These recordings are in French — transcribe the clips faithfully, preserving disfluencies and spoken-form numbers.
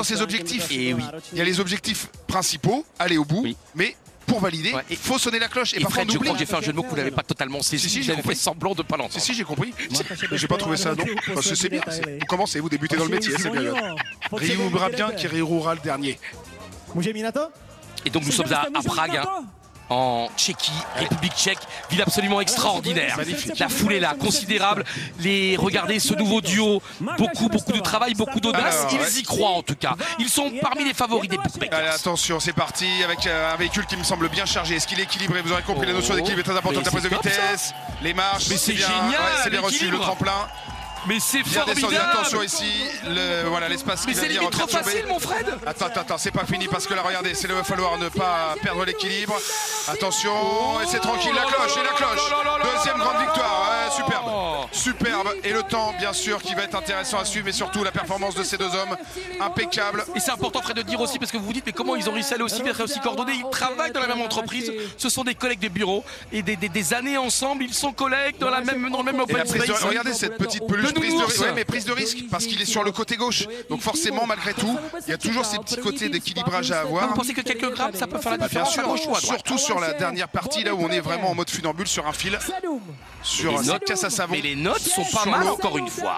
dans ses objectifs. Et oui. Il y a les objectifs principaux, aller au bout, oui. mais pour valider, il ouais, faut sonner la cloche. Et, et parfois Fred, on je oublie. crois que j'ai fait un jeu de mots que vous n'avez pas totalement saisi. Si, si, j'avais fait semblant de pas l'entendre. Si, si, j'ai compris. J'ai pas trouvé ça, non. Parce que c'est bien. Vous commencez, vous débutez dans le métier, c'est bien. Ryu bien qui réroulera le dernier. Et donc nous sommes à, à Prague. Hein. En Tchéquie, République tchèque, ville absolument extraordinaire. Magnifique. La foule est là, considérable. Les, regardez ce nouveau duo, beaucoup, beaucoup de travail, beaucoup d'audace. Ils ouais. y croient en tout cas. Ils sont parmi les favoris des bookmakers. Allez, attention, c'est parti avec un véhicule qui me semble bien chargé. Est-ce qu'il est équilibré? Vous aurez compris, oh, la notion d'équilibre est très importante. La prise de vitesse, ça. Les marches, mais c'est génial. Ouais, c'est bien reçu, le tremplin. Mais c'est bien formidable. Descendu. Attention ici, le, voilà l'espace. Mais c'est limite trop facile, mon Fred. Attends, attends, attends, c'est pas fini parce que là, regardez, il va falloir ne pas perdre l'équilibre. Attention, oh, et c'est tranquille, la cloche, et la cloche. Deuxième grande victoire, ouais, superbe. Superbe. Et le temps, bien sûr, qui va être intéressant à suivre, mais surtout la performance de ces deux hommes, impeccable. Et c'est important, Fred, de dire aussi, parce que vous vous dites, mais comment ils ont réussi à aller aussi vite, aussi coordonnés. Ils travaillent dans la même entreprise. Ce sont des collègues de bureau. Et des, des, des années ensemble, ils sont collègues dans, la même, dans le même open space. De, regardez cette petite peluche. Prise de, ouais, mais prise de risque parce qu'il est sur le côté gauche. Donc forcément, malgré tout, il y a toujours ces petits côtés d'équilibrage à avoir. Vous pensez que quelques grammes, ça peut faire la différence? Bien sûr, surtout sur la dernière partie, là où on est vraiment en mode funambule sur un fil. Sur cette casse à savon. Mais les notes sont pas mal, encore une fois.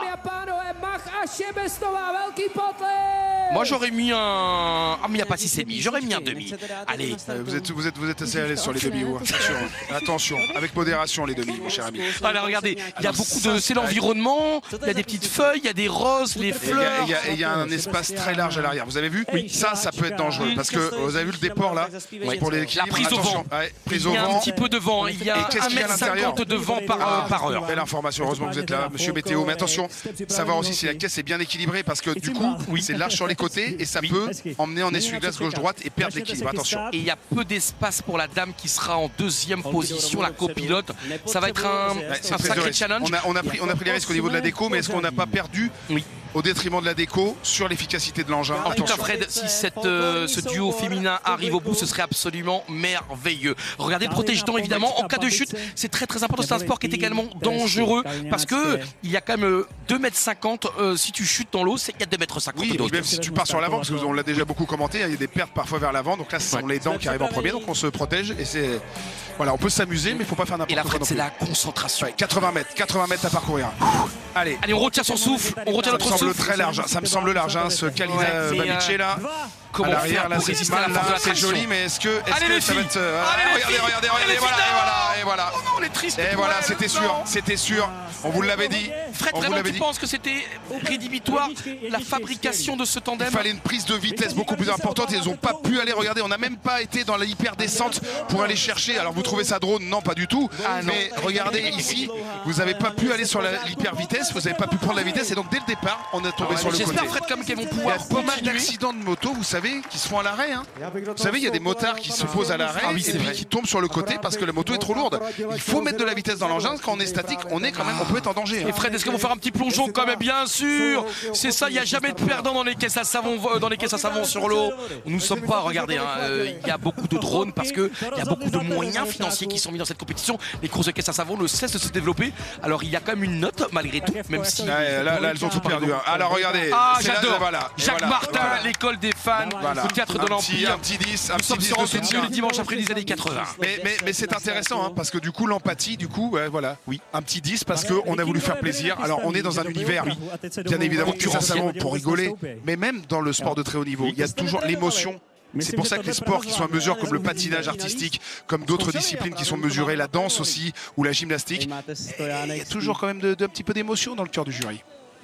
Moi, j'aurais mis un... Ah, mais il n'y a pas six et demi. J'aurais mis un demi. Allez. Euh, vous, êtes, vous, êtes, vous êtes assez à l'aise sur les demi. Vous. Attention, attention, avec modération les demi, mon cher ami. Allez, regardez, il y a beaucoup de... C'est l'environnement, il y a des petites feuilles, il y a des roses, les fleurs. Et il y, y a un espace très large à l'arrière. Vous avez vu? Oui. Ça, ça peut être dangereux. Parce que vous avez vu le déport là, oui. Pour les la prise au vent. Ouais, prise il y a au vent. un petit peu de vent. Il y a un mètre cinquante de vent par, ah, par heure. Belle information, heureusement que vous êtes là, monsieur Météo. Mais attention, savoir aussi si la caisse est bien équilibrée parce que du coup, oui, c'est large sur les côtés et ça oui. peut emmener en essuie-glace gauche-droite et perdre l'équilibre. Attention. Et il y a peu d'espace pour la dame qui sera en deuxième position, la copilote. Ça va être un, ouais, un sacré challenge. On a, on, a pris, on a pris les risques au niveau de la déco, mais est-ce qu'on n'a pas perdu oui. au détriment de la déco sur l'efficacité de l'engin? En tout cas, Fred, si cette, euh, ce duo féminin arrive au bout, ce serait absolument merveilleux. Regardez le protège-dents, évidemment. En cas de chute, c'est très très important. C'est un sport qui est également dangereux parce que il y a quand même deux mètres cinquante. Euh, si tu chutes dans l'eau, il y a deux mètres cinquante. Oui, et même si tu pars sur l'avant, parce qu'on l'a déjà beaucoup commenté, il y a des pertes parfois vers l'avant. Donc là, ce sont ouais. les dents qui arrivent en premier, donc on se protège et c'est voilà, on peut s'amuser, mais il ne faut pas faire n'importe quoi. Et la Fred, c'est la concentration. Ouais, quatre-vingts mètres, quatre-vingt mètres à parcourir. Allez, allez, on retient son souffle, on retient notre souffle. Ça me semble très large, ça me semble large, hein, ce Kalina ouais, Babice là. Comment à l'arrière, là, c'est mal, là, c'est joli, mais est-ce que, est-ce que ça va être... Euh, allez, regardez, regardez, regardez, voilà, et voilà, et voilà. Oh non, on est triste. Et voilà, c'était sûr, c'était sûr. On vous l'avait dit. Fred, vraiment, tu penses que c'était rédhibitoire la fabrication de ce tandem? Il fallait une prise de vitesse beaucoup plus importante. Ils n'ont pas pu aller, regardez, on n'a même pas été dans la hyper descente pour aller chercher. Alors vous trouvez ça drôle? Non, pas du tout. Ah, mais regardez ici, vous n'avez pas pu aller sur l'hyper vitesse, vous n'avez pas pu prendre la vitesse. Et donc dès le départ, on est tombé ah, sur le côté. J'espère, Fred, comme qu'ils vont pouvoir. Il y a pas mal d'accidents de moto, vous savez, qui se font à l'arrêt. Hein. Vous savez, il y a des motards qui se posent à l'arrêt ah, oui, et puis qui tombent sur le côté parce que la moto est trop lourde. Il faut mettre de la vitesse dans l'engin. Quand on est statique, on est quand même, on peut être en danger. Et Fred, est-ce qu'on va faire un petit plongeon quand même? Bien sûr. C'est ça, il n'y a jamais de perdant dans les caisses à savon, dans les caisses à savon sur l'eau. Nous ne sommes pas, regardez, hein, euh, il y a beaucoup de drones parce qu'il y a beaucoup de moyens financiers qui sont mis dans cette compétition. Les courses de caisses à savon ne cessent de se développer. Alors il y a quand même une note malgré tout, même si. Ouais, là, là, elles ont tout perdu. Hein. Alors regardez. Ah, j'adore. Voilà. Jacques voilà. Martin, voilà. L'école des fans, voilà. Le théâtre de l'Empire. Un petit dix, un Nous petit dix sommes de sur soutien. le dimanche après les années quatre-vingts. Mais, mais, mais c'est intéressant hein, parce que du coup l'empathie, du coup, ouais, voilà, oui, un petit dix parce qu'on a voulu faire plaisir. Alors on est dans un univers, oui, bien évidemment, que ça savon pour rigoler, mais même dans le sport de très haut niveau, il y a toujours l'émotion. C'est pour ça que les sports qui sont à mesure, comme le patinage artistique, comme d'autres disciplines qui sont mesurées, la danse aussi, ou la gymnastique, il y a toujours quand même de, de, un petit peu d'émotion dans le cœur du jury.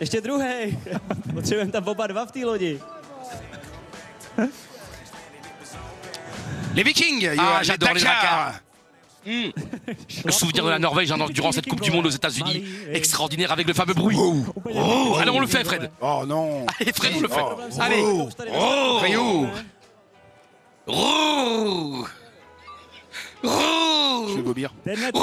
Les Vikings, ah, j'adore les Dakar. Mmh. Le souvenir de la Norvège hein, durant cette Coupe du Monde aux États-Unis, extraordinaire avec le fameux bruit. Oh. Oh. Allez, on le fait, Fred. Oh non. Allez, Fred, on le fait. Oh. Allez. Oh. Ryu. Oh. Oh. de vomir.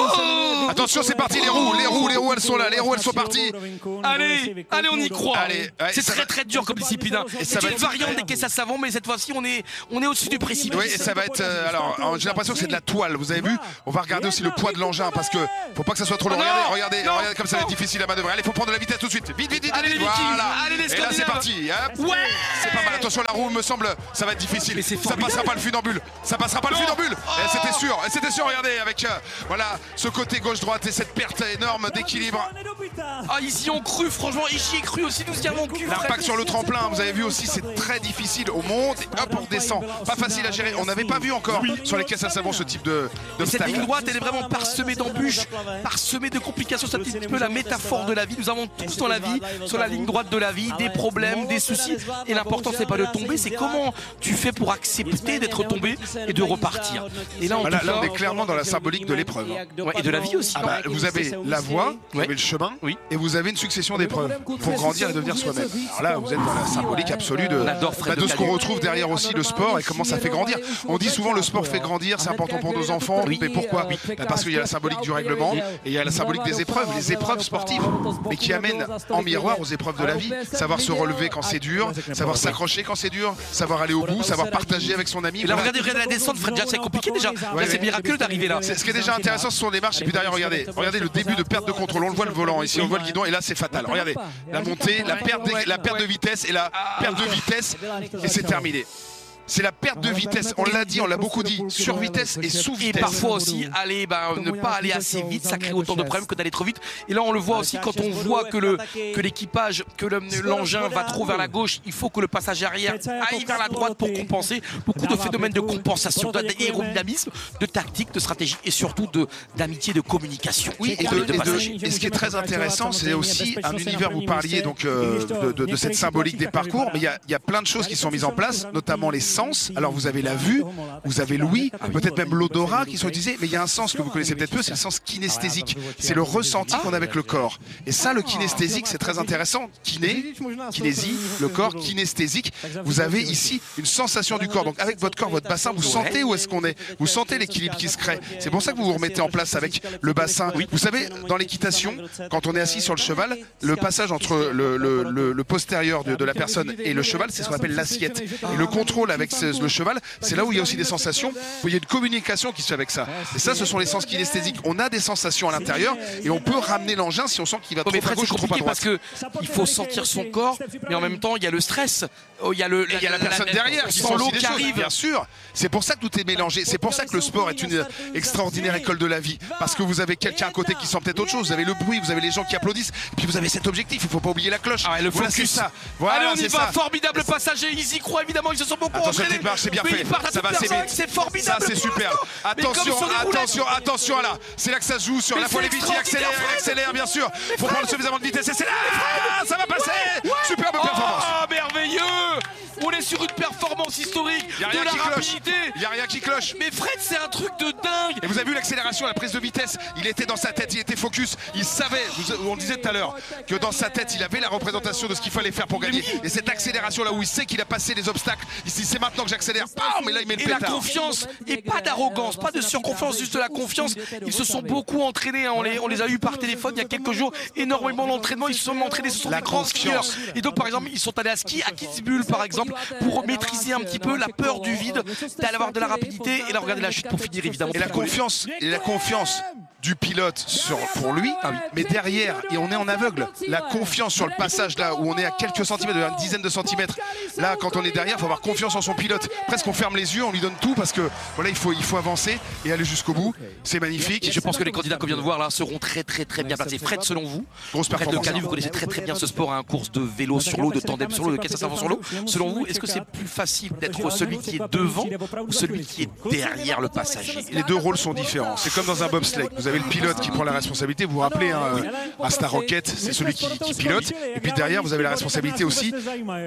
Oh Attention, c'est parti, les roues, les roues, les roues, elles sont là, les roues, elles sont parties. Allez, allez, on y croit. Allez, ouais, c'est ça très va... très dur comme discipline. Hein. C'est une variante des caisses à savon, mais cette fois-ci, on est, on est au-dessus du précipice. Oui, et ça va être. Euh, alors, j'ai l'impression que c'est de la toile. Vous avez vu? On va regarder aussi le poids de l'engin parce que faut pas que ça soit trop long. Oh regardez, regardez, non, regardez comme ça va être difficile à manœuvrer. Allez, faut prendre de la vitesse tout de suite. Vite, vite, vite. Allez, vite. les Voilà. Allez, les et là, c'est parti. Hein. Ouais. C'est pas mal. Attention, la roue me semble, ça va être difficile. Ça passera pas le funambule. Ça passera pas non. le funambule. Oh. C'était sûr. C'était sûr. Regardez avec euh, voilà ce côté gauche-droite et cette perte énorme d'équilibre. Ah, ici on cru, franchement, ici cru aussi, nous y avons cru. L'impact sur le tremplin, vous avez vu aussi, c'est très difficile. On monte et hop, on redescend. Pas facile à gérer. On n'avait pas vu encore oui. sur les caisses à savon ce type de Cette ligne droite, elle est vraiment parsemée d'embûches, parsemée de complications. C'est un petit peu la métaphore de la vie. Nous avons tous dans la vie, sur la ligne droite de la vie, des problèmes, des soucis. Et l'important, c'est pas de tomber, c'est comment tu fais pour accepter d'être tombé et de repartir. Et là, on, voilà, là, là, on est clairement dans la symbolique de l'épreuve. Ouais, et de la vie aussi. Ah bah, vous avez la voie, vous avez le chemin, oui. et vous avez une succession d'épreuves pour grandir et devenir soi-même. Alors là, vous êtes dans la symbolique absolue de, bah, de ce qu'on retrouve derrière aussi le sport et comment ça fait grandir. On dit souvent le sport fait grandir, c'est important pour nos enfants. Oui. Mais pourquoi? Oui. Bah, parce qu'il y a la symbolique du règlement et il y a la symbolique des épreuves, les épreuves sportives, mais qui amènent en miroir aux épreuves de la vie. Savoir se relever quand c'est dur, savoir s'accrocher quand c'est dur, savoir aller au bout, savoir partager avec son ami. Et là, voilà. regardez, regardez la descente, Fred, c'est compliqué déjà. Ouais, c'est miraculeux d'arriver là. Ce qui est déjà intéressant, ce sont les marches. Et puis derrière, regardez, regardez le début de perte de contrôle. On le voit le volant ici, on voit le guidon et là c'est fatal. Regardez la montée, la perte de, la perte de vitesse et la perte de vitesse et c'est terminé. C'est la perte de vitesse, on l'a dit, on l'a beaucoup dit, sur vitesse et sous vitesse. Et parfois aussi, aller, bah, ne pas aller assez vite, ça crée autant de problèmes que d'aller trop vite. Et là, on le voit aussi quand on voit que le que l'équipage, que l'engin va trop vers la gauche, il faut que le passager arrière aille vers la droite pour compenser. Beaucoup de phénomènes de compensation, d'aérodynamisme, de tactique, de stratégie et surtout d'amitié, de, de communication. Oui, et, de, de et, de, et ce qui est très intéressant, c'est aussi un univers, vous parliez donc euh, de, de, de cette symbolique des parcours, mais il y a, y a plein de choses qui sont mises en place, notamment les sens. Alors vous avez la vue, vous avez l'ouïe, peut-être même l'odorat qui sont utilisés, mais il y a un sens que vous connaissez peut-être peu, c'est le sens kinesthésique. C'est le ressenti qu'on a avec le corps. Et ça, le kinesthésique, c'est très intéressant. Kiné, kinésie, le corps kinesthésique. Vous avez ici une sensation du corps. Donc avec votre corps, votre bassin, vous sentez où est-ce qu'on est. Vous sentez l'équilibre qui se crée. C'est pour ça que vous vous remettez en place avec le bassin. Vous savez, dans l'équitation, quand on est assis sur le cheval, le passage entre le, le, le, le postérieur de, de la personne et le cheval, c'est ce qu'on appelle l'assiette. Et le contrôle avec ce, le cheval, c'est là où il y a aussi des sensations, où il y a une communication qui se fait avec ça. Et ça, ce sont les sens kinesthésiques. On a des sensations à l'intérieur et on peut ramener l'engin si on sent qu'il va trop à gauche ou trop à droite. Parce que il faut sentir son corps, mais en même temps, il y a le stress. Il y a, le, il y a la, la personne la, derrière qui sent l'eau qui arrive. Bien sûr. C'est pour ça que tout est mélangé. C'est pour ça que le sport est une extraordinaire école de la vie. Parce que vous avez quelqu'un à côté qui sent peut-être autre chose. Vous avez le bruit, vous avez les gens qui applaudissent. Et puis vous avez cet objectif. Il ne faut pas oublier la cloche. Ah ouais, le voilà, c'est ça. Voilà, Allez, on y va. Ça. Formidable passager. Ils y croient évidemment. Ils se sont beaucoup Attention, entraînés. petite marche, c'est bien fait. Ça va assez vite. C'est formidable. Ça, c'est super. Attention, attention, attention là. C'est là que ça se joue sur la fois les vite. Il accélère, il accélère, bien sûr. Il faut prendre suffisamment de vitesse. Et c'est là. Ça va passer. Superbe performance. Oh, merveilleux. On est sur une performance historique de la rapidité. Il n'y a rien qui cloche. Mais Fred, c'est un truc de dingue. Et vous avez vu l'accélération, la prise de vitesse. Il était dans sa tête, il était focus. Il savait, on le disait tout à l'heure, que dans sa tête, il avait la représentation de ce qu'il fallait faire pour gagner. Et cette accélération là où il sait qu'il a passé les obstacles, il se dit c'est maintenant que j'accélère. Mais là, il met le Et pétard. la confiance, et pas d'arrogance, pas de surconfiance, juste de la confiance. Ils se sont beaucoup entraînés. On les, on les a eu par téléphone il y a quelques jours. Énormément d'entraînement. Ils se sont entraînés. Ce sont des grands skieurs. Et donc, par exemple, ils sont allés à ski à Kitzbühel, par exemple, pour maîtriser un petit peu la peur du vide, d'aller avoir de la rapidité et là regarder la chute pour finir évidemment. Et la confiance, et la confiance du pilote sur, pour lui, ah oui. mais derrière, et on est en aveugle, la confiance sur le passage là où on est à quelques centimètres, une dizaine de centimètres, là quand on est derrière, il faut avoir confiance en son pilote. Presque on ferme les yeux, on lui donne tout parce que voilà, il faut, il faut avancer et aller jusqu'au bout. C'est magnifique. Et je pense que les candidats qu'on vient de voir là seront très très très bien placés. Fred, selon vous, grosse Fred performance. de Canu, vous connaissez très très bien ce sport, un hein, course de vélo sur l'eau, de tandem sur l'eau, de caisse à savon sur l'eau. Selon vous, est-ce que c'est plus facile d'être celui qui est devant ou celui qui est derrière le passager? Les deux rôles sont différents. C'est comme dans un bobsleigh. Vous avez le pilote qui prend la responsabilité. Vous vous rappelez, hein, à Star Rocket, c'est celui qui, qui pilote. Et puis derrière, vous avez la responsabilité aussi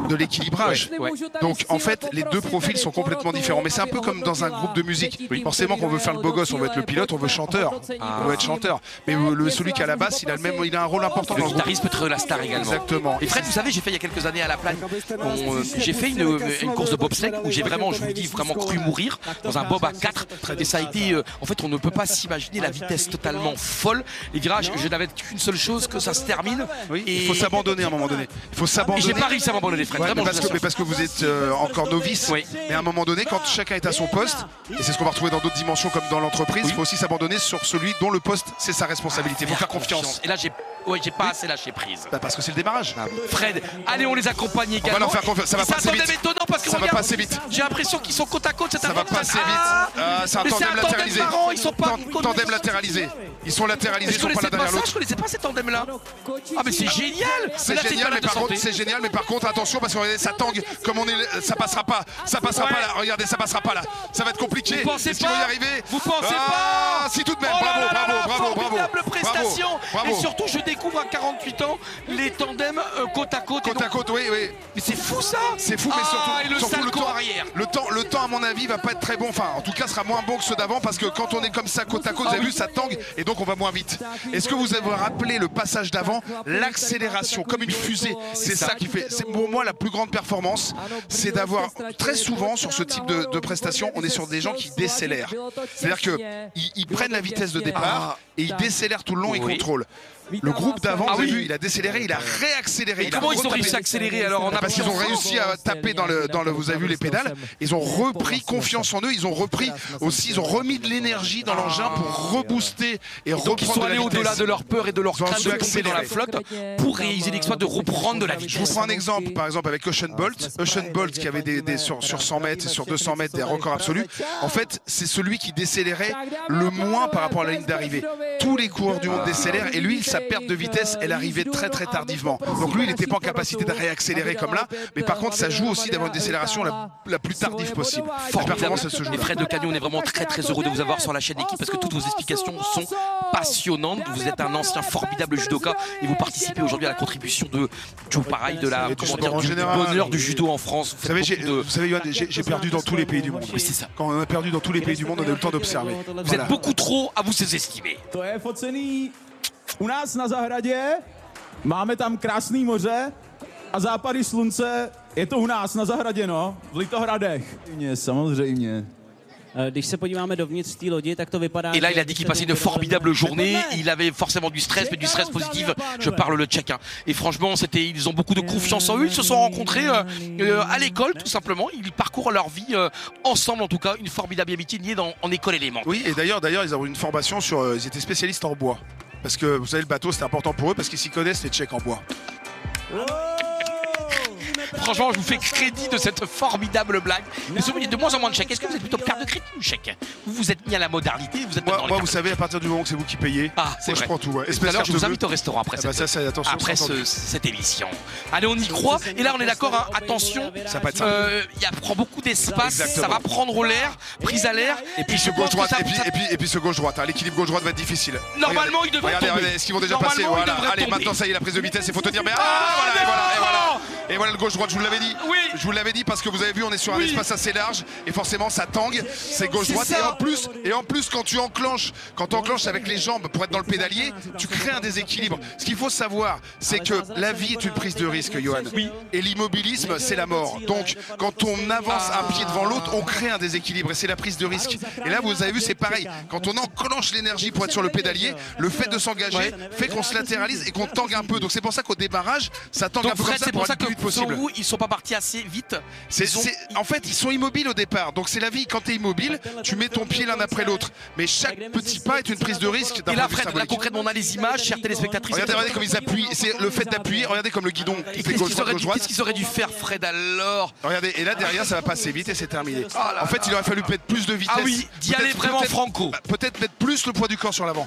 de l'équilibrage. Ouais, ouais. Donc en fait, les deux profils sont complètement différents. Mais c'est un peu comme dans un groupe de musique. Oui. Forcément qu'on veut faire le beau gosse, on veut être le pilote, on veut chanteur. Ah. On veut être chanteur. Mais le, celui qui a la basse, il a, le même, il a un rôle important le dans le groupe. Le guitariste peut être la star également. Exactement. Et Fred, vous savez, j'ai fait il y a quelques années à la Plagne, euh, j'ai fait une, une course de bobsleigh où j'ai vraiment, je vous dis, vraiment cru mourir dans un bob à quatre. Et ça a été, euh, en fait, on ne peut pas s'imaginer la vitesse totalement folle. Les virages, je n'avais qu'une seule chose, que ça se termine. Oui, et il faut s'abandonner à un moment donné. Il faut s'abandonner. Et j'ai pas réussi à m'abandonner, Fred. Ouais, vraiment, mais, parce que, mais parce que vous êtes euh, encore novice. Oui. Mais à un moment donné, quand chacun est à son poste, et c'est ce qu'on va retrouver dans d'autres dimensions comme dans l'entreprise, il oui. faut aussi s'abandonner sur celui dont le poste, c'est sa responsabilité. Il faut faire confiance. confiance. Et là, j'ai ouais, j'ai pas oui. assez lâché prise. Bah parce que c'est le démarrage. Ah, Fred, allez, on les accompagne également. On va leur faire confiance. Ça va passer vite. Étonnant parce que ça regarde, va passer vite. J'ai l'impression qu'ils sont côte à côte. Ça va passer vite. Ah, ah, c'est un tandem latéralisé. Ils sont pas tandem latéralisé. Ils sont latéralisés. Ils sont pas l'un derrière l'autre. Je connaissais pas ces tandems là. Ah mais c'est génial. C'est génial, mais par contre, c'est génial, mais par contre, attention parce que regardez, ça tangue. Comme on est, ça passera pas. Ça passera pas là. Regardez, ça passera pas là. Ça va être compliqué. Vous pensez pas y arriver? Vous pensez pas? Si tout de même. Bravo, bravo, bravo, bravo. Formidable prestation. Et surtout, je découvre à quarante-huit ans les tandems côte à côte. Côte à côte, oui, oui. Mais c'est fou ça. C'est fou, mais surtout, et le surtout le temps arrière. Le temps, le temps, à mon avis, va pas être très bon. Enfin, en tout cas, sera moins bon que ceux d'avant parce que quand on est comme ça côte à côte, vous avez vu, ça tangue et donc on va moins vite. Est-ce que vous avez rappelé le passage d'avant, l'accélération comme une fusée? C'est ça qui fait. C'est pour moi la plus grande performance, c'est d'avoir très souvent sur ce type de, de prestation, on est sur des gens qui décélèrent. C'est-à-dire que ils, ils prennent la vitesse de départ et ils décélèrent tout le long et oui. contrôlent. Le groupe d'avant, ah vous avez oui. vu, il a décéléré, il a réaccéléré. Et comment ils ont réussi à accélérer alors en Parce qu'ils ont réussi à taper dans le, dans le, vous avez vu les pédales, ils ont repris confiance en eux, ils ont repris aussi, ils ont remis de l'énergie dans l'engin pour rebooster et reprendre Donc ils sont allés au-delà de leur peur et de leur crainte de tomber dans la flotte pour réaliser l'exploit de reprendre de la vitesse. Je vous prends un exemple, par exemple avec Usain Bolt. Usain Bolt qui avait des, des sur, sur cent mètres et sur deux cents mètres des records absolus. En fait, c'est celui qui décélérait le moins par rapport à la ligne d'arrivée. Tous les coureurs du monde décélèrent et lui, sa perte de vitesse, elle arrivait très très tardivement. Donc lui, il n'était pas en capacité de réaccélérer comme là. Mais par contre, ça joue aussi d'avoir une décélération la, la plus tardive possible. La performance, elle se joue. Et Fred de Cagnon, on est vraiment très très heureux de vous avoir sur la chaîne d'équipe parce que toutes vos explications sont passionnantes. Vous êtes un ancien formidable judoka et vous participez aujourd'hui à la contribution de Joe Pareil, de la comment dire, du général, bonheur du judo en France. Vous savez, de... vous savez, Yoann, j'ai perdu dans tous les pays du monde. Oui, c'est ça. Quand on a perdu dans tous les pays du monde, on a eu le temps d'observer. Vous voilà. êtes beaucoup trop à vous sous-estimer. U nás na zahradě, máme tam krásný moře a západy slunce, je to u nás na zahradě, no, v Litohradech. Samozřejmě. Když se podíváme dovnitř té lodi, tak to vypadá. Et là, il a dit qu'il passait une formidable journée. Il avait forcément du stress, mais du stress positif. Je parle le tchèque. Hein. Et franchement, c'était, ils ont beaucoup de confiance en eux. Ils se sont rencontrés euh, euh, à l'école, tout simplement. Ils parcourent leur vie euh, ensemble, en tout cas, une formidable amitié liée dans, en école élémentaire. Oui, et d'ailleurs, d'ailleurs, ils ont eu une formation sur. Euh, ils étaient spécialistes en bois. Parce que vous savez, le bateau, c'était important pour eux parce qu'ils s'y connaissent, les Tchèques en bois. Franchement, je vous fais crédit de cette formidable blague. Mais il y a de moins en moins de Tchèques. Est-ce que vous êtes plutôt carte de crédit ou chèque? Vous vous êtes mis à la modernité, vous êtes Moi, dans moi vous savez, à partir du moment que c'est vous qui payez, ah, c'est vrai. je prends tout. Ouais. Et tout à l'heure, je vous invite au restaurant après, ah bah cette, ça, attention, après ce, cette émission. Allez, on y croit. Et là, on est d'accord, hein, attention, ça va être ça. Euh, il prend beaucoup d'espace, ça va prendre l'air, prise à l'air. Et puis ce gauche-droite, et puis, et puis, et puis ce gauche-droite. Hein, l'équilibre gauche-droite va être difficile. Normalement, il devrait tomber. Regardez, est-ce qu'ils vont déjà passer? Voilà. Allez, maintenant, ça y est, la prise de vitesse, il faut tenir. Mais ah, voilà, et voilà, et voilà. Et voilà le gauche-droite, je vous l'avais dit. Oui. Je vous l'avais dit parce que vous avez vu, on est sur un oui. espace assez large et forcément ça tangue, c'est gauche-droite. Et en plus, et en plus, quand tu enclenches, quand tu enclenches avec les jambes pour être dans le pédalier, tu crées un déséquilibre. Ce qu'il faut savoir, c'est que la vie est une prise de risque, Yoann. Oui. Et l'immobilisme, c'est la mort. Donc, quand on avance un pied devant l'autre, on crée un déséquilibre et c'est la prise de risque. Et là, vous avez vu, c'est pareil. Quand on enclenche l'énergie pour être sur le pédalier, le fait de s'engager ouais. fait qu'on se latéralise et qu'on tangue un peu. Donc c'est pour ça qu'au démarrage, ça tangue Donc, un peu Fred, comme ça pour, pour ça que possible. Vous, ils sont pas partis assez vite. C'est, ont... En fait, ils sont immobiles au départ. Donc c'est la vie. Quand tu es immobile, tu mets ton pied l'un après l'autre. Mais chaque petit pas est une prise de risque. Et là, Fred, là, concrètement, on a les images, chers téléspectatrices. Regardez, regardez comme ils appuient. C'est le fait d'appuyer. Regardez comme le guidon qui fait gauche droite, gauche droite. Qu'est-ce qu'ils auraient dû faire, Fred, alors? Regardez, et là derrière, ça va passer vite et c'est terminé. Oh là en fait, il aurait fallu mettre plus de vitesse. Ah oui, d'y aller vraiment franco. Peut-être mettre plus le poids du corps sur l'avant.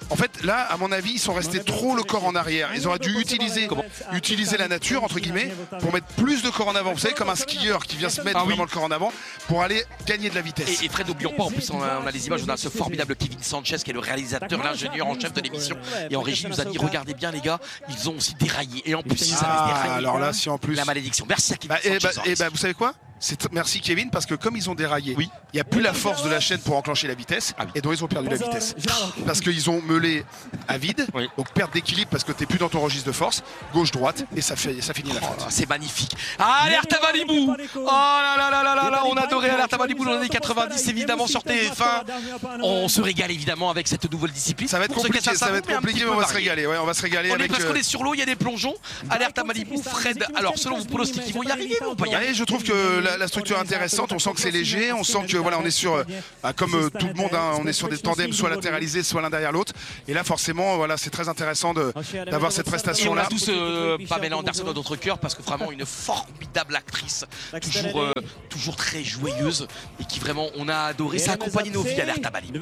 En fait, là, à mon avis, ils sont restés trop le corps en arrière. Ils auraient dû utiliser, comment, utiliser la nature, entre guillemets, pour mettre plus de corps en avant. Vous savez, comme un skieur qui vient se mettre ah, vraiment oui. le corps en avant pour aller gagner de la vitesse. Et, et Fred, n'oublions pas, en plus, on a, on a les images, on a ce formidable Kevin Sanchez qui est le réalisateur, l'ingénieur en chef de l'émission. Et en régie, nous a dit, regardez bien, les gars, ils ont aussi déraillé. Et en plus, ils avaient ah, déraillé. Alors là, si en plus. La malédiction. Merci à Kevin bah, et Sanchez. Bah, et bah, vous savez quoi? Merci Kevin, parce que comme ils ont déraillé, oui. il n'y a plus la force de la chaîne pour enclencher la vitesse, ah oui. et donc ils ont perdu la vitesse. Parce qu'ils ont meulé à vide, oui. donc perte d'équilibre parce que tu n'es plus dans ton registre de force, gauche-droite, et ça, fait, ça finit la oh, c'est magnifique. Ah, Alerte à Malibu. Oh là là là là là là, on adorait Alerte à Malibu dans les années quatre-vingt-dix, évidemment sur T F un. On se régale évidemment avec cette nouvelle discipline. Ça va être compliqué, ça, ça va être compliqué, mais on va se régaler. Ouais, on va se régaler on avec. Est parce euh... qu'on est sur l'eau, il y a des plongeons. Alerte à Malibu, Fred. Alors, selon vos pronostics, ils vont y arriver ou pas y arriver? Je trouve que la, la structure est intéressante. On sent que c'est léger, on sent que voilà, on est sur, euh, comme euh, tout le monde, hein, on est sur des tandems soit latéralisés, soit l'un derrière l'autre. Et là, forcément, voilà, c'est très intéressant d'avoir cette prestation-là. Et on a tous euh, Pamela Anderson dans notre cœur parce que vraiment une formidable actrice, toujours, euh, toujours très joyeuse et qui vraiment, on a adoré. Ça accompagne nos vies, Alerte à Malibu.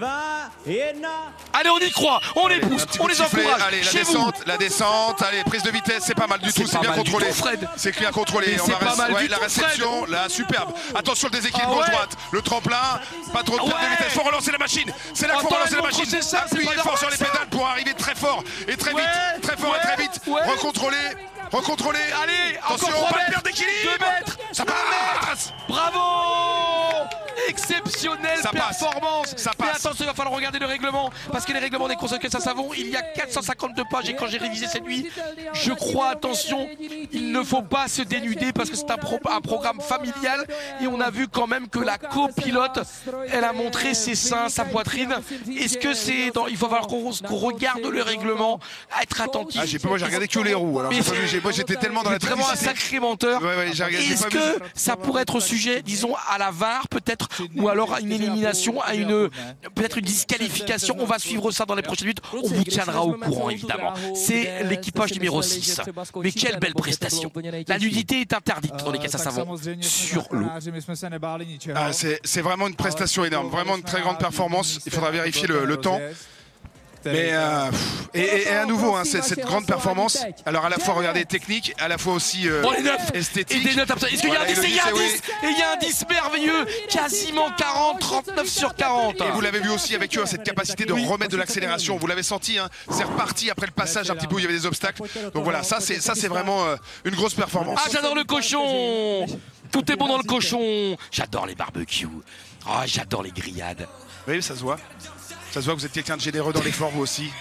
Allez, on y croit, on les pousse, on les encourage. Allez, la descente, la descente, allez, prise de vitesse, c'est pas mal du tout, c'est bien contrôlé. C'est bien contrôlé. On va la réception, là, superbe. Attention le déséquilibre ah ouais. gauche-droite, le tremplin, pas trop de perte ouais. de vitesse, faut relancer la machine, c'est là qu'il faut relancer la machine, appuyez fort sur les pédales pour arriver très fort et très ouais. vite, très fort ouais. et très vite, ouais. recontrôler, recontrôler, allez, attention, encore pas de perte d'équilibre, deux mètres, ça passe, bravo, exceptionnelle ça performance, ça mais passe. attention, il va falloir regarder le règlement, parce que les règlements des courses de caisse à savon, il y a quatre cent cinquante-deux pages et quand j'ai révisé cette nuit, je crois, attention, il ne faut pas se dénuder parce que c'est un, pro un programme familial et on a vu quand même que la copilote, elle a montré ses seins, sa poitrine. Est-ce que c'est dans... il faut falloir qu'on qu regarde le règlement, être attentif. Ah, j'ai moi j'ai regardé que les roues. Alors moi j'étais tellement dans la vraiment un sacré menteur. Ouais, ouais, Est-ce que ça pourrait être sujet, disons, à la V A R peut-être, ou alors à une élimination, à une peut-être une disqualification? On va suivre ça dans les prochaines minutes. On vous tiendra au courant évidemment. C'est l'équipage numéro six. Mais quelle belle prestation. La nudité est interdite dans les caisses à savon sur l'eau. Ah, c'est vraiment une prestation énorme, vraiment une très grande performance. Il faudra vérifier le, le temps. Mais euh, et, et, et à nouveau, hein, cette grande performance. Alors à la fois, regardez, technique, à la fois aussi euh, bon, les notes, esthétique. Et des notes absolument. Est-ce qu'il voilà, y a un dix? Il y a un dix. Et il y a un dix merveilleux, quasiment quarante, trente-neuf sur quarante. Et vous l'avez vu aussi avec eux, cette capacité de remettre de l'accélération. Vous l'avez senti, hein, c'est reparti après le passage un petit peu où il y avait des obstacles. Donc voilà, ça c'est ça c'est vraiment euh, une grosse performance. Ah, j'adore le cochon. Tout est bon dans le cochon. J'adore les barbecues. Oh, j'adore les grillades. Oui, ça se voit. Ça se voit que vous êtes quelqu'un de généreux dans l'effort, vous aussi.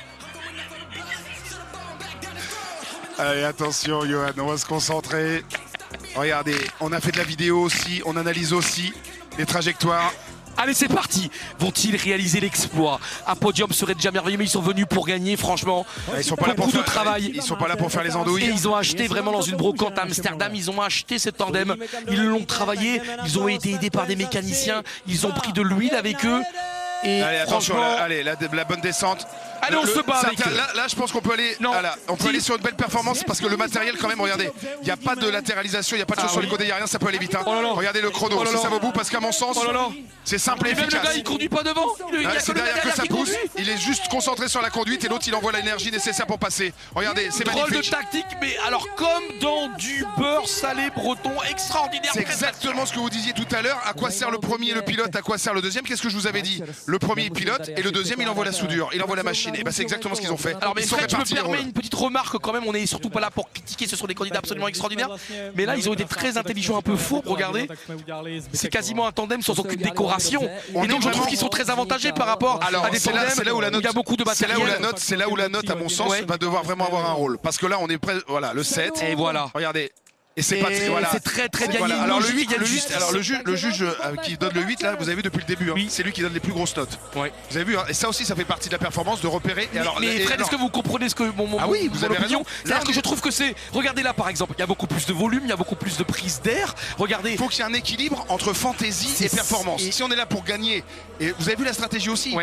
Allez, attention, Johan, on va se concentrer. Regardez, on a fait de la vidéo aussi, on analyse aussi les trajectoires. Allez, c'est parti. Vont-ils réaliser l'exploit? Un podium serait déjà merveilleux, mais ils sont venus pour gagner, franchement. Ils sont pas là pour Beaucoup faire, de travail. Ils sont pas là pour faire les andouilles. Et ils ont acheté vraiment dans une brocante à Amsterdam. Ils ont acheté ce tandem. Ils l'ont travaillé. Ils ont été aidés par des mécaniciens. Ils ont pris de l'huile avec eux. Et allez, attention, là, allez, la, la bonne descente. Allez, on le, se bat avec là, là, je pense qu'on peut aller, non, voilà, on peut aller sur une belle performance parce que le matériel, quand même, regardez, il n'y a pas de latéralisation, il n'y a pas de choses ah, sur oui. les côtés, il n'y a rien, ça peut aller vite. Hein. Oh là là. Regardez le chrono, oh là là. Si ça va au bout, parce qu'à mon sens, oh c'est simple et, et efficace. Même le gars, il conduit pas devant. Il ah, c'est derrière que ça pousse. Il est juste concentré sur la conduite et l'autre, il envoie l'énergie nécessaire pour passer. Regardez, c'est magnifique. Drôle de tactique, mais alors comme dans du beurre salé breton extraordinaire. C'est exactement ce que vous disiez tout à l'heure. À quoi sert le premier, le pilote? À quoi sert le deuxième? Qu'est-ce que je vous avais dit? Le premier, il pilote et le deuxième, il envoie la soudure, il envoie la machine. Et ben c'est exactement ce qu'ils ont fait. Alors mais Fred, je me permets une petite remarque quand même, on est surtout pas là pour critiquer, ce sont des candidats absolument extraordinaires, mais là ils ont été très intelligents, un peu fous, regardez, c'est quasiment un tandem sans aucune décoration, et donc je trouve qu'ils sont très avantagés par rapport alors, à des tandems là, là où, la note, où il y a beaucoup de matériel. C'est là où la note, c'est là où la note à mon sens ouais. va devoir vraiment avoir un rôle, parce que là on est prêt, voilà, le sept, et voilà, regardez. Et c'est pas très, voilà. très très bien. Voilà. Alors le huit, le huit, alors le juge, le juge euh, qui donne le huit là, vous avez vu depuis le début, hein, oui. c'est lui qui donne les plus grosses notes. Ouais. Vous avez vu, hein, et ça aussi, ça fait partie de la performance de repérer. Et mais alors, mais Fred, est-ce que vous comprenez ce que mon, mon ah oui, vous avez raison. C'est-à-dire que je trouve que c'est, regardez là par exemple, il y a beaucoup plus de volume, il y a beaucoup plus de prise d'air. Regardez. Il faut qu'il y ait un équilibre entre fantaisie et performance. Et si on est là pour gagner, et vous avez vu la stratégie aussi. Ouais.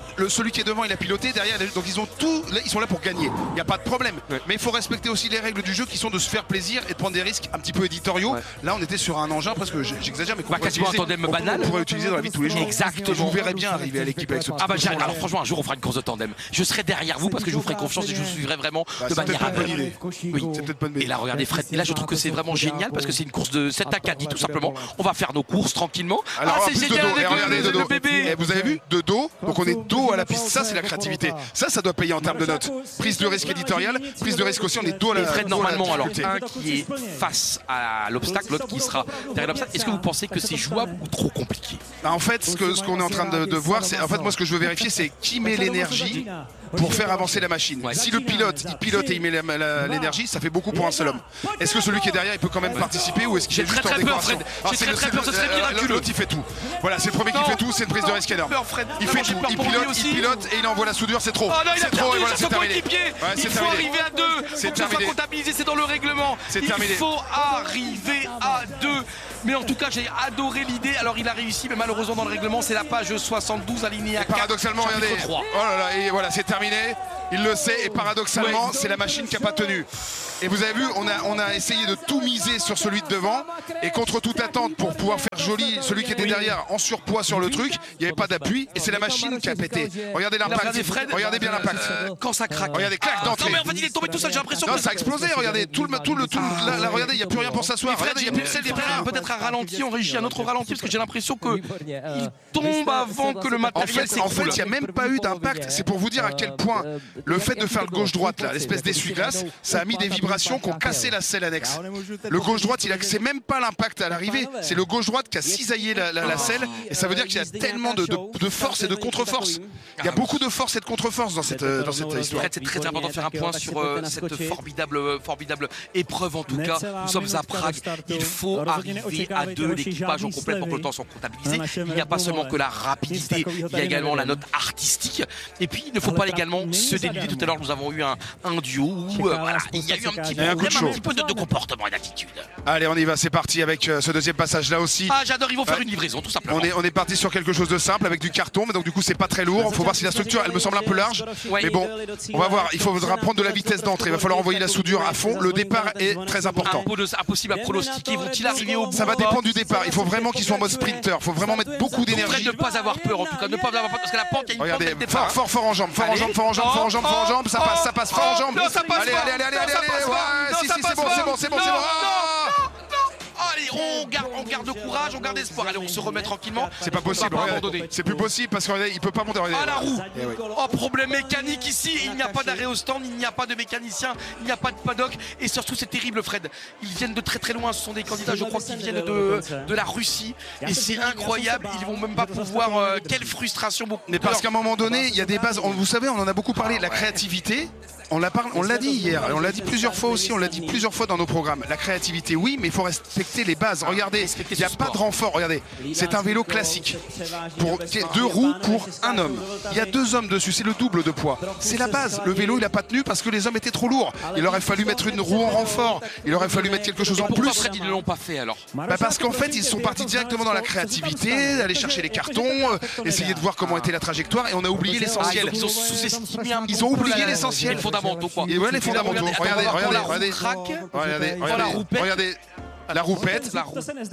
le, celui qui est devant il a piloté, derrière donc ils ont tout, ils sont là pour gagner. Il n'y a pas de problème. Ouais. Mais il faut respecter aussi les règles du jeu qui sont de se faire plaisir et de prendre des risques un petit peu éditoriaux. Ouais. Là on était sur un engin presque, j'exagère, mais qu'on bah, quasiment un tandem banal. On pourrait utiliser dans la vie de tous les jours. Exactement. Je vous verrais bien arriver à l'équipe avec ce petit. Ah bah alors franchement un jour on fera une course de tandem. Je serai derrière vous parce que je vous ferai confiance et je vous suivrai vraiment bah, de manière aveugle. Oui, c'est peut-être bonne idée. Et là regardez Fred, et là je trouve que c'est vraiment génial parce que c'est une course de sept à quatre tout simplement. On va faire nos courses tranquillement. Alors, ah c'est génial avec regardez, le, le bébé. Et vous avez vu de dos, donc on est dos à la piste. Ça c'est la créativité. Ça ça doit payer en termes de notes. Prise de risque éditoriale, prise de risque aussi. On est dos à la. Et Fred normalement alors un qui est face à l'obstacle, l'autre qui sera derrière l'obstacle. Est-ce que vous pensez que c'est jouable ou trop compliqué? En fait ce que ce qu'on est en train de, de voir, c'est en fait moi ce que je veux vérifier, c'est qui met l'énergie pour faire avancer la machine. Ouais. Si le pilote, il pilote et il met l'énergie, ça fait beaucoup pour un seul homme. Est-ce que celui qui est derrière, il peut quand même participer ou est-ce qu'il est juste en décoration? J'ai très très peur, ce serait miraculeux. L'autre, il fait tout. Voilà, c'est le premier qui fait tout, c'est une prise de risque énorme. Il fait tout, il pilote, il pilote et il envoie la soudure, c'est trop. Oh non, il a trop, perdu son coéquipier. Il faut arriver à deux. C'est terminé. Comptabilisé, c'est dans le règlement. Il faut arriver à deux. Mais en tout cas, j'ai adoré l'idée. Alors, il a réussi, mais malheureusement, dans le règlement, c'est la page soixante-douze alinéa quatre. Paradoxalement, regardez. Oh là là, et voilà, c'est terminé. Il le sait et paradoxalement, ouais. c'est la machine qui n'a pas tenu. Et vous avez vu, on a, on a essayé de tout miser sur celui de devant et contre toute attente pour pouvoir faire joli celui qui était derrière en surpoids sur le truc, il n'y avait pas d'appui et c'est la machine qui a pété. Regardez l'impact, regardez bien l'impact. Euh, quand ça craque. Regardez, claque d'entrée. Non mais en fait il est tombé tout seul, j'ai l'impression. Non, ça a explosé, regardez, tout le, tout le, tout le, là, là, regardez, il n'y a plus rien pour s'asseoir. Regardez, il n'y a plus de sel, peut-être un ralenti, on réussit un autre ralenti parce que j'ai l'impression que il tombe avant que le matériel s'écroule. En fait, il n'y a même pas eu d'impact. C'est pour vous dire à quel point le fait de faire le gauche-droite là, l'espèce d'essuie-glace, ça a mis des vibrations qui ont cassé la selle annexe. Le gauche-droite, il a c'est même pas l'impact à l'arrivée, c'est le gauche-droite qui a cisaillé la, la, la selle et ça veut dire qu'il y a tellement de, de, de force et de contre-force. Il y a beaucoup de force et de contre-force dans cette, dans cette histoire. C'est très important de faire un point sur euh, cette formidable, formidable épreuve en tout cas. Nous sommes à Prague, il faut arriver à deux, l'équipage en complète pour que le temps soit comptabilisé. Il n'y a pas seulement que la rapidité, il y a également la note artistique. Et puis il ne faut pas également se dénuder. Tout à l'heure nous avons eu un, un duo où euh, voilà, il y a eu un petit peu, un, un petit peu de, de comportement et d'attitude. Allez, on y va, c'est parti avec euh, ce deuxième passage là aussi. Ah, j'adore, ils vont faire ouais. une livraison tout simplement. On est, on est parti sur quelque chose de simple avec du carton, mais donc du coup c'est pas très lourd. Il faut voir si la structure elle me semble un peu large. Ouais. Mais bon, on va voir, il faudra prendre de la vitesse d'entrée. Il va falloir envoyer la soudure à fond. Le départ est très important. Impossible à pronostiquer, vont-ils arriver au bout? Ça va dépendre du départ. Il faut vraiment qu'ils soient en mode sprinter. Il faut vraiment mettre beaucoup d'énergie. Ne pas avoir peur en tout cas, ne pas avoir peur parce que la pente, il y a une Regardez, pente fort, fort, fort en jambes, fort en jambes, fort en jambes, fort en jambes, fort en jambes. Ça passe, ça passe, fort en jambes. Allez, allez, allez, allez, allez, ouais, si, si, c'est bon, c'est bon, c'est bon, c'est bon. Allez, on garde, on garde courage, on garde espoir. Allez, on se remet tranquillement. C'est pas possible. C'est plus possible parce qu'il peut pas monter. Ah la roue. Eh oui. Oh, problème mécanique ici. Il n'y a pas d'arrêt au stand, il n'y a pas de mécanicien, il n'y a pas de paddock. Et surtout, c'est terrible, Fred. Ils viennent de très très loin. Ce sont des candidats, je crois, qui viennent de, de la Russie. Et c'est incroyable. Ils vont même pas pouvoir. Euh, quelle frustration. Mais parce qu'à un moment donné, il y a des bases. On, vous savez, on en a beaucoup parlé. La créativité. On l'a parlé, on l'a dit hier, on l'a dit plusieurs fois aussi, on l'a dit plusieurs fois dans nos programmes. La créativité, oui, mais il faut respecter les bases. Regardez, il n'y a pas de renfort. Regardez, c'est un vélo classique. Pour deux roues pour un homme. Il y a deux hommes dessus, c'est le double de poids. C'est la base. Le vélo, il n'a pas tenu parce que les hommes étaient trop lourds. Il aurait fallu mettre une roue en renfort. Il aurait fallu mettre quelque chose en plus. Pourquoi ils ne l'ont pas fait alors? Bah parce qu'en fait, ils sont partis directement dans la créativité, aller chercher les cartons, euh, essayer de voir comment était la trajectoire, et on a oublié l'essentiel. Ils ont sous-estimé un Ils ont oublié l'essentiel. Les fondamentaux quoi. Et ouais, les fondamentaux. Regardez, regardez, regardez. Regardez, regardez, regardez. La roupette, la roue.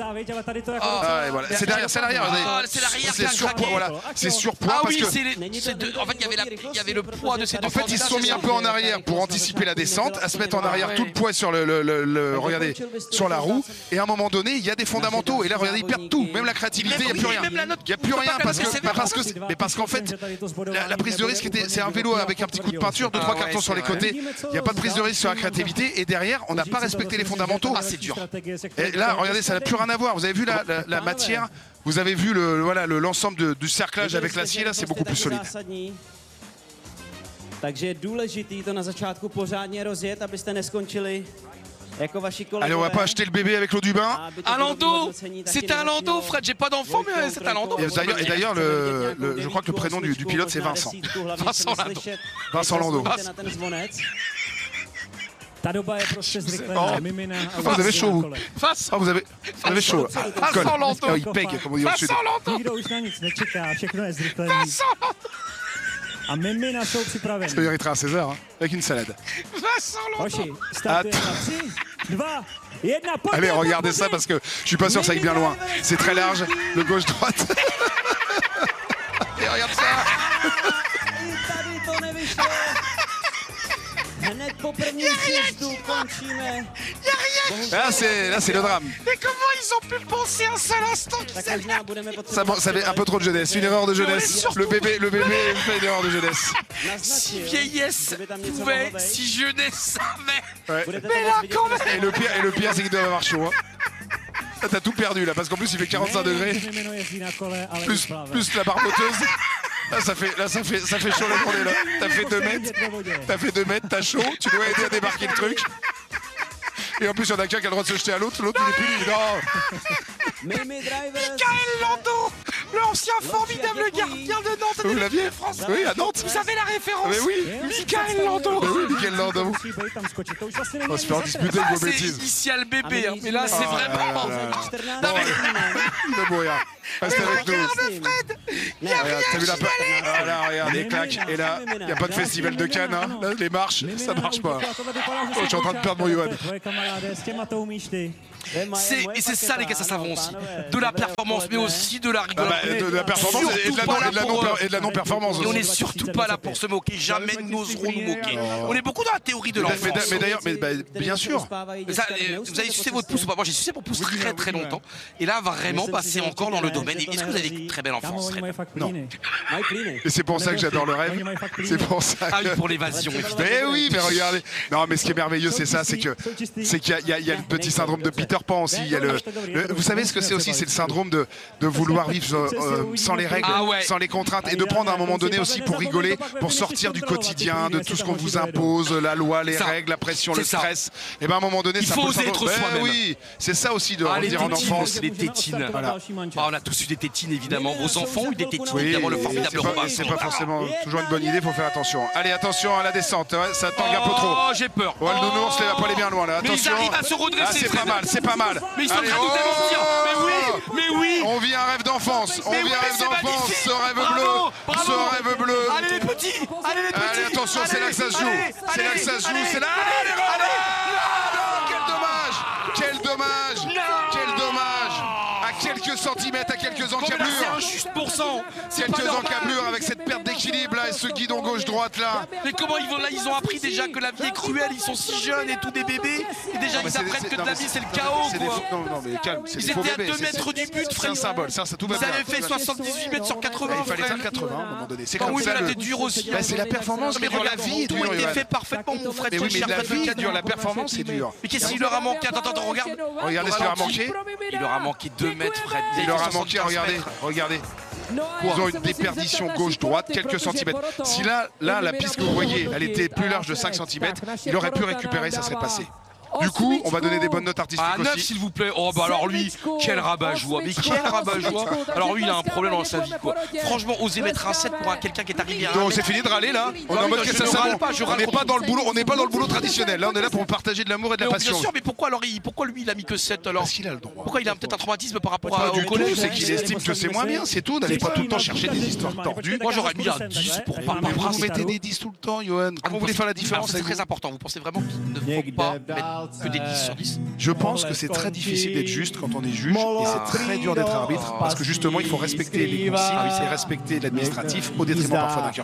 Ah, et voilà. C'est derrière, c'est l'arrière. Ah, c'est l'arrière. C'est surpoids, voilà. C'est surpoids ah, parce oui, que. Les, de, en fait, il y avait la, il y avait le poids de ces deux. En fait, ils se sont mis un peu en arrière pour anticiper la descente, à se mettre en arrière tout le poids sur le, le, le, le regardez, sur la roue. Et à un moment donné, il y a des fondamentaux. Et là, regardez, ils perdent tout, même la créativité, il n'y a plus rien. Il n'y a plus rien parce que, parce que, mais parce qu'en fait, la, la prise de risque était, c'est un vélo avec un petit coup de peinture, deux trois cartons sur les côtés. Il n'y a pas de prise de risque sur la créativité. Et derrière, on n'a pas respecté les fondamentaux. Ah, c'est dur. Et là, regardez. Ça n'a plus rien à voir. Vous avez vu la, la, la matière, vous avez vu le, voilà, le, l'ensemble de, du cerclage avec l'acier, là, c'est beaucoup plus solide. Takže je důležitý to na začátku pořádně rozjet, abyste neskončili jako vaši kolegové. Allez, on va pas acheter le bébé avec l'eau du bain. Un landau. C'est un landau, Fred. J'ai pas d'enfant, mais c'est un landau. Et d'ailleurs, et d'ailleurs le, le, je crois que le prénom du, du pilote, c'est Vincent. Vincent Landau. Vincent Landau. Ta doba je prostě zrychlená, mimina. Vous avez chaud, vous. Ah, vous avez, vous avez chaud. Vincent Landau. Il pègue, comme on dit au sud. Nikdo už na nic nečeká, všechno je zrychlený. A Mimina jsou připraveni. Ça méritera un César, hein, avec une salade. Vincent Landon. Hoši, startujeme na tři, dva, jedna, pojďte, Allez, regardez pojďte. ça parce que je suis pas sûr que ça aille bien loin. C'est très large, le gauche-droite. Et regarde ça. I tady to nevyšlo. Hned po první sjezdu končíme. Là, c'est là, c'est le drame. Mais comment ils ont pu penser un seul instant qu'ils Tak allaient možná budeme Ça, potřebovat... ça avait un peu trop de jeunesse, une erreur de jeunesse. Le bébé, le bébé fait une erreur de jeunesse. Si naznačil, vieillesse že by tam něco pouvait, mohlo být. si jeunesse savait. Ouais. Budete Mais to là, moc vidět quand na même. Et le pire, et le pire, c'est qu'il doit avoir chaud. Hein. Là, t'as tout perdu là, parce qu'en plus il fait quarante-cinq degrés, Mimino jezdí na kole, ale plus, vyplave. plus la barboteuse. Là, ça fait, là, ça fait, ça fait chaud la journée là. T'as fait deux mètres, t'as fait deux mètres, t'as chaud, tu dois aider à débarquer le truc. Et en plus, il y en a qu'un qui a le droit de se jeter à l'autre, l'autre il est plus libre. Non. Mimi Drivers. Michael Landon, l'ancien formidable gardien de Nantes Vous de l'aviez l'équipe de France. Oui, à Nantes. Vous avez la référence. Mais oui. Michael Landon. Mais oui, Michael Landon. Musí být tam skočit, to už vlastně On va není se faire ani disputer zase. avec vos C'est bêtises. ici à le bébé, hein. Mais là c'est Ah, vraiment... là, là, là. čtrnáct Non, mais- Il va mourir. Reste avec nous. Regarde, t'as vu la pa- Ah là, regarde, les claques. Et là, il n'y a pas de festival de Cannes. Hein. Là, les marches, ça marche pas. Oh, je suis en train de perdre mon Johan. Tvoje kamaráde, s těma to umíš ty. C'est, et c'est ça les gars, ça s'avance aussi. De la performance, mais aussi de la Ah rigolade. bah, de, de la performance et de la, non, et de la non- et de la non-performance Et on aussi. est surtout pas là pour se moquer, jamais nous n'oserons nous moquer. On est beaucoup dans la théorie de Mais, l'enfance. mais- mais d'ailleurs, mais, bah, bien sûr. Ça, euh, vous avez sucé votre pouce ou pas? Moi j'ai sucé mon pouce très très longtemps. Et là vraiment bah, c'est encore dans le domaine. Est-ce que vous avez une très belle Kámo, enfance? oni Fred mají fakt Non. plíny. Mají plíny. Et c'est pour ça que j'adore le rêve. C'est pour ça Ah oui, que... pour l'évasion évidemment. Mais oui, mais regardez. Non, mais ce qui est merveilleux, c'est ça, c'est que c'est qu'il y a, il y a- il y a le petit syndrome de Peter Pan aussi. Il y a le, le- vous savez ce que c'est aussi, c'est le syndrome de, de vouloir vivre euh, sans les règles, Ah ouais. sans les contraintes, et de prendre à un moment donné aussi pour rigoler, pour sortir du quotidien, de tout ce qu'on vous impose, la loi, les Ça. règles, la pression, le C'est ça. stress. Et ben à un moment donné, Il c'est un faut peu le oser syndrome- être Ben soi-même. oui, c'est ça aussi de Ah, les revenir en tétines, enfance. les tétines. Voilà. Ah, on a tous eu des tétines évidemment. Vos enfants ont eu des tétines évidemment. Le formidable c'est pas, Robin. c'est pas forcément toujours une bonne idée, faut faire attention. Allez, attention à la descente, ouais, ça tangue un peu trop. Oh, j'ai peur. Ouais, le nounours, il va pas aller bien loin là, Mais ils attention. arrivent à se redresser, Ah, c'est pas Fred. mal, c'est pas mal. Mais ils sont en Allez, train de nous démentir. Mais oui, mais oui. On vit un rêve d'enfance, on Mais vit oui, un mais rêve c'est d'enfance, magnifique. ce rêve Bravo, bleu, bravo. ce rêve bleu. Allez les petits, allez les petits. Allez, attention, c'est là que ça se joue. Allez, C'est là que ça se joue, allez, c'est là. allez, Allez, allez, quel dommage, quel dommage, quel dommage. À quelques centimètres, à quelques Bon, mais là, c'est encablures. un juste pour cent. C'est pas Quelques normal. encablures avec cette perte d'équilibre là et ce guidon gauche-droite là. Mais comment ils vont là? Ils ont appris déjà que la vie est cruelle. Ils sont si jeunes et tout des bébés. Et déjà mais ils c'est- apprennent c'est- que de non, la mais vie c'est le c'est- chaos c'est des quoi. faux- Non, non, mais calme, c'est Ils des faux étaient à bébés. deux c'est- mètres du but, C'est un Fred. symbole, ça, ça tout va Vous bien. avez fait soixante-dix-huit mètres sur quatre-vingts. Il fallait Fred. faire quatre-vingts à un moment donné. C'est Ah comme oui, ça. mais là le- t'es dur aussi. Bah, c'est la performance, Mais mais la regarde, vie est tout dure, était Johan. fait parfaitement, mon Fred. Mais oui, mais Cher la Fred. vie est dure, la performance est dure. Mais qu'est-ce qu'il leur a manqué? Attends, attends, regarde. Regardez ce qu'il leur a manqué. Il leur a manqué deux mètres, Fred. Ils Il leur a avaient fait manqué, soixante-quinze regardez, mètres. regardez. Ils ont une déperdition gauche-droite, quelques centimètres. Si là, là, la piste que vous voyez, elle était plus large de cinq centimètres, il aurait pu récupérer, ça serait passé. Du coup, on va donner des bonnes notes artistiques Ah, neuf aussi. s'il vous plaît. Oh bah alors lui, quel rabat-joie. Mais quel rabat-joie. Alors lui, il a un problème dans sa vie quoi. Franchement, oser mettre un sept pour un quelqu'un qui est arrivé à un Donc mètre. c'est fini de râler là. On est Ah en oui, mode non, que je ça ne c'est râle bon. pas, je On râle n'est contre pas dans le boulot, on n'est pas dans le boulot traditionnel. Là, on est là pour partager de l'amour et de la Mais passion. bien sûr, mais pourquoi alors il, pourquoi lui il a mis que sept alors? Parce qu'il a le droit. Pourquoi il a peut-être un traumatisme par rapport à, Pas au du tout, collège? c'est qu'il estime que c'est moins bien, c'est tout. N'allez pas tout le temps chercher des histoires tordues. Moi j'aurais mis un dix pour pas Mais par vous mettez des dix tout le temps, Johan. Comment vous voulez faire la différence? C'est très important. Vous pensez vraiment qu'il ne faut pas mettre que des dix sur dix? Je pense que c'est très difficile d'être juste quand on est juge et c'est très dur d'être arbitre parce que justement il faut respecter les consignes et respecter l'administratif au détriment parfois d'un cœur.